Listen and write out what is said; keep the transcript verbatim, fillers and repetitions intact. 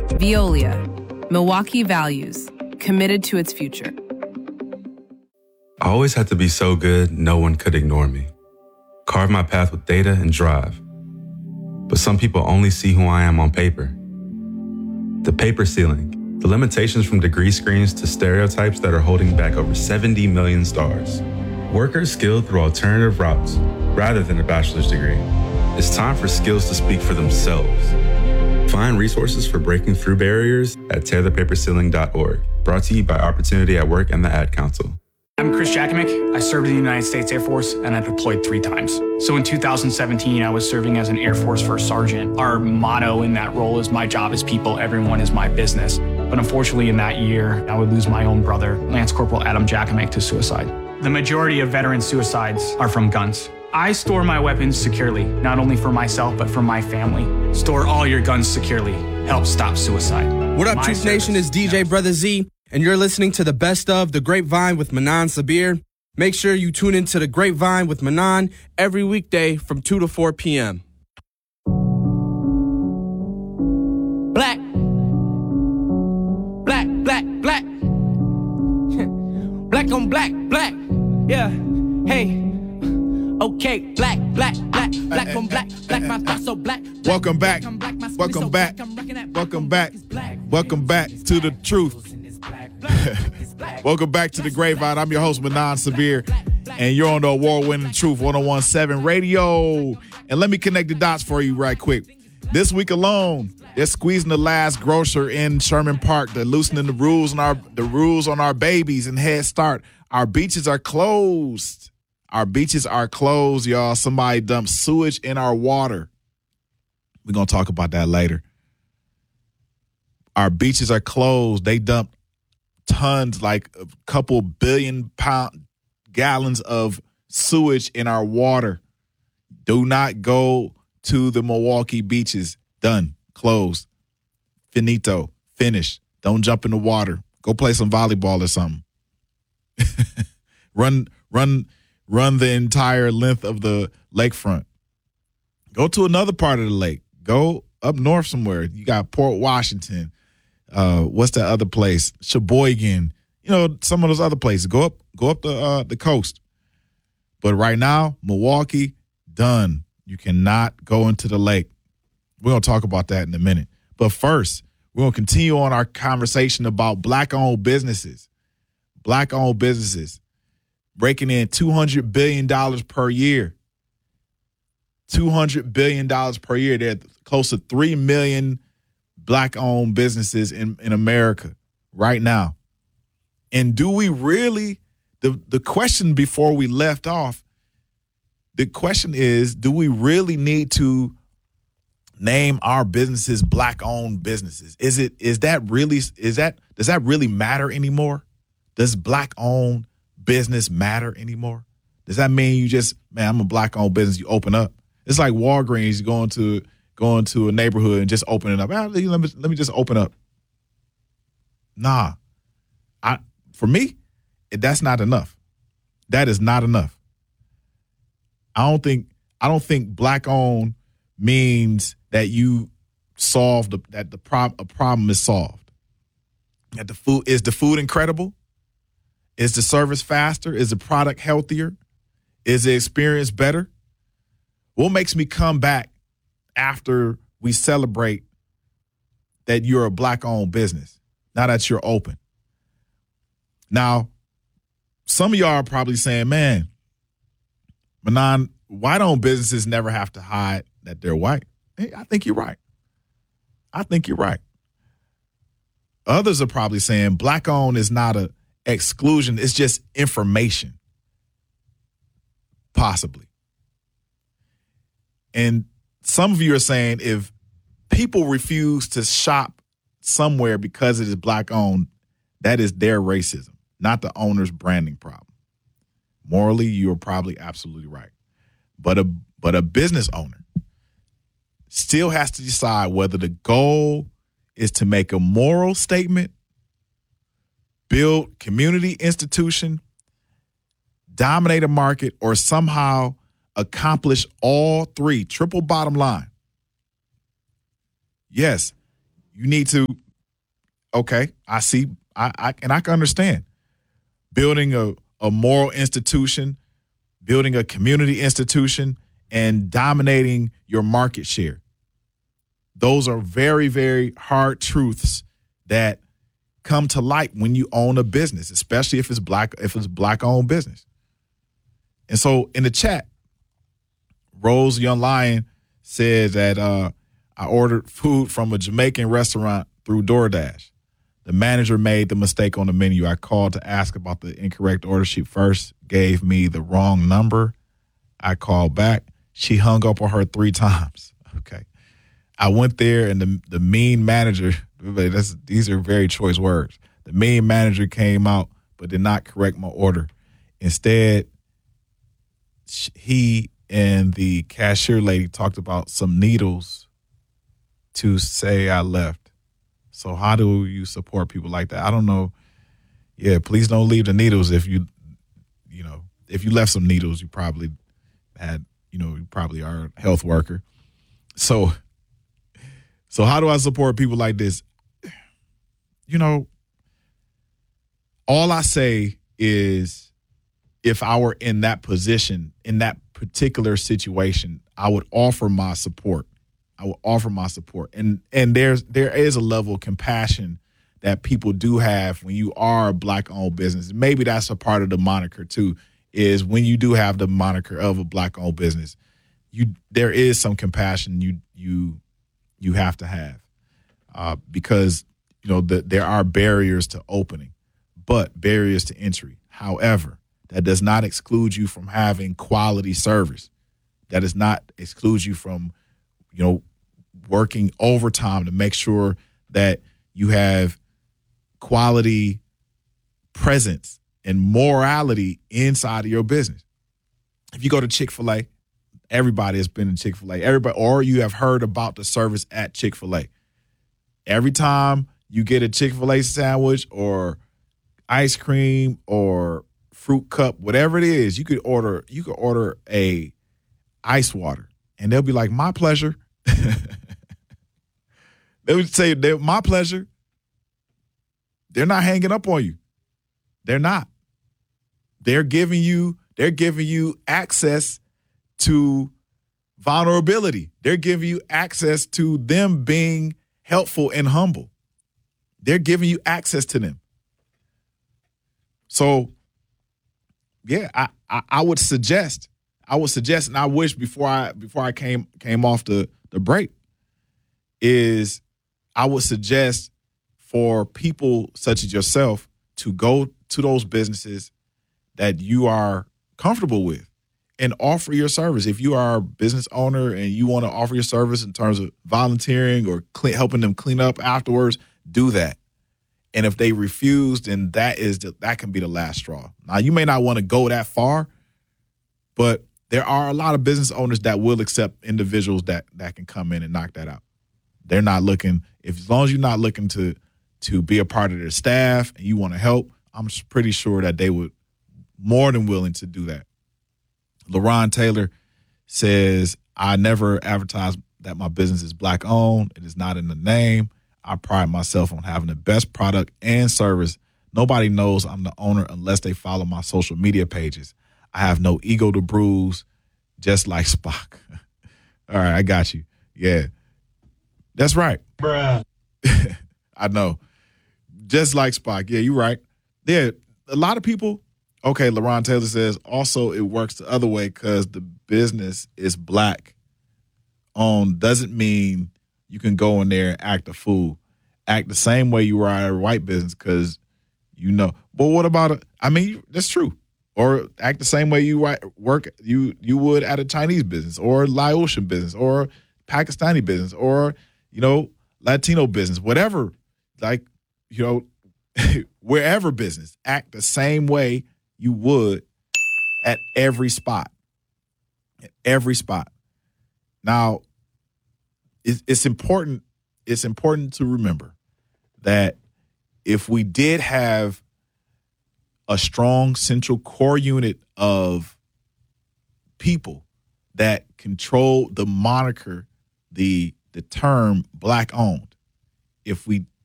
Veolia, Milwaukee values, committed to its future. I always had to be so good, no one could ignore me. Carve my path with data and drive. But some people only see who I am on paper. The paper ceiling, the limitations from degree screens to stereotypes that are holding back over seventy million stars. Workers skilled through alternative routes rather than a bachelor's degree. It's time for skills to speak for themselves. Find resources for breaking through barriers at tear the paper ceiling dot org. Brought to you by Opportunity at Work and the Ad Council. I'm Chris Jakimick. I served in the United States Air Force and I deployed three times. So in two thousand seventeen, I was serving as an Air Force First Sergeant. Our motto in that role is my job is people, everyone is my business. But unfortunately in that year, I would lose my own brother, Lance Corporal Adam Jakimick, to suicide. The majority of veteran suicides are from guns. I store my weapons securely, not only for myself, but for my family. Store all your guns securely. Help stop suicide. What up, My Truth Nation? service It's D J never- Brother Z, and you're listening to the best of The Grapevine with Manan Sabir. Make sure you tune into The Grapevine with Manan every weekday from two to four p.m. Black. Black, black, black. Black on black, black. Yeah. Hey. Okay, black, black, black, black on black, black, my thoughts so black. Welcome back. Welcome back. Welcome back. Welcome back to the truth. Welcome back to the Grapevine. I'm your host, Manan Sabir, and you're on the award-winning Truth one oh one point seven Radio. And let me connect the dots for you right quick. This week alone, they're squeezing the last grocer in Sherman Park. They're loosening the rules on our the rules on our babies and Head Start. Our beaches are closed. Our beaches are closed, y'all. Somebody dumped sewage in our water. We're going to talk about that later. Our beaches are closed. They dumped tons, like a couple billion pound gallons of sewage in our water. Do not go to the Milwaukee beaches. Done. Closed. Finito. Finished. Don't jump in the water. Go play some volleyball or something. run, run, run the entire length of the lakefront. Go to another part of the lake. Go up north somewhere. You got Port Washington. Uh, what's that other place? Sheboygan. You know, some of those other places. Go up, go up the uh, the coast. But right now, Milwaukee, done. You cannot go into the lake. We're going to talk about that in a minute. But first, we're going to continue on our conversation about black-owned businesses. Black-owned businesses breaking in two hundred billion dollars per year. two hundred billion dollars per year. There are close to three million black-owned businesses in, in America right now. And do we really, the, the question before we left off, the question is, do we really need to name our businesses black-owned businesses? Is it, is that really, is that, does that really matter anymore? Does black-owned business matter anymore? Does that mean you just, man, I'm a black-owned business, you open up? It's like Walgreens going to going to a neighborhood and just opening up. Ah, let, me, let me just open up. Nah. I for me, that's not enough. That is not enough. I don't think I don't think black-owned means that you solve the that the prob- a problem is solved. That the food is the food incredible? Is the service faster? Is the product healthier? Is the experience better? What makes me come back after we celebrate that you're a black-owned business, now that you're open? Now, some of y'all are probably saying, man, Manan, why don't businesses never have to hide that they're white? Hey, I think you're right. I think you're right. Others are probably saying black-owned is not a exclusion. It's just information. Possibly. And some of you are saying if people refuse to shop somewhere because it is black-owned, that is their racism, not the owner's branding problem. Morally, you're probably absolutely right. But a but a business owner still has to decide whether the goal is to make a moral statement, build community institution, dominate a market, or somehow accomplish all three. Triple bottom line. Yes, You need to, okay, I see, I, I and I can understand. Building a, a moral institution, building a community institution, and dominating your market share. Those are very, very hard truths that come to light when you own a business, especially if it's black, if it's black-owned business. And so in the chat, Rose Young Lion said that uh, I ordered food from a Jamaican restaurant through DoorDash. The manager made the mistake on the menu. I called to ask about the incorrect order sheet first, gave me the wrong number. I called back. She hung up on her three times. Okay. I went there, and the the mean manager, that's, these are very choice words. The mean manager came out but did not correct my order. Instead, he and the cashier lady talked about some needles to say I left. So how do you support people like that? I don't know. Yeah, please don't leave the needles. If you, you know, if you left some needles, you probably had, you know, you probably are a health worker. So, so how do I support people like this? You know, all I say is if I were in that position, in that particular situation, I would offer my support. I will offer my support. And and there's there is a level of compassion that people do have when you are a black-owned business. Maybe that's a part of the moniker too, is when you do have the moniker of a black-owned business, you there is some compassion you you you have to have. Uh, because, you know, the, there are barriers to opening, but barriers to entry. However, that does not exclude you from having quality service. That does not exclude you from, you know, working overtime to make sure that you have quality presence and morality inside of your business. If you go to Chick-fil-A, everybody has been in Chick-fil-A, everybody, or you have heard about the service at Chick-fil-A. Every time you get a Chick-fil-A sandwich or ice cream or fruit cup, whatever it is, you could order, you could order a ice water, and they'll be like, my pleasure. They would say, my pleasure. They're not hanging up on you. They're not. They're giving you, they're giving you access to vulnerability. They're giving you access to them being helpful and humble. They're giving you access to them. So, yeah, I, I, I would suggest, I would suggest, and I wish before I before I came came off the, the break, is I would suggest for people such as yourself to go to those businesses that you are comfortable with and offer your service. If you are a business owner and you want to offer your service in terms of volunteering or clean, helping them clean up afterwards, do that. And if they refuse, then that is the, that can be the last straw. Now, you may not want to go that far, but there are a lot of business owners that will accept individuals that that can come in and knock that out. They're not looking, if as long as you're not looking to to be a part of their staff and you want to help, I'm pretty sure that they would more than willing to do that. LaRon Taylor says, I never advertise that my business is black owned. It is not in the name. I pride myself on having the best product and service. Nobody knows I'm the owner unless they follow my social media pages. I have no ego to bruise, just like Spock. All right, I got you. Yeah, that's right. Bruh. I know. Just like Spock. Yeah, you're right. Yeah, a lot of people. Okay, LaRon Taylor says, also it works the other way because the business is black owned. Doesn't mean you can go in there and act a fool. Act the same way you were at a white business because you know. But what about it? I mean, that's true. Or act the same way you work you you would at a Chinese business or Laotian business or Pakistani business or, you know, Latino business, whatever. Like, you know, wherever business, act the same way you would at every spot. At every spot. Now, it's, it's important. It's important to remember that if we did have a strong central core unit of people that control the moniker, the the term black owned, if we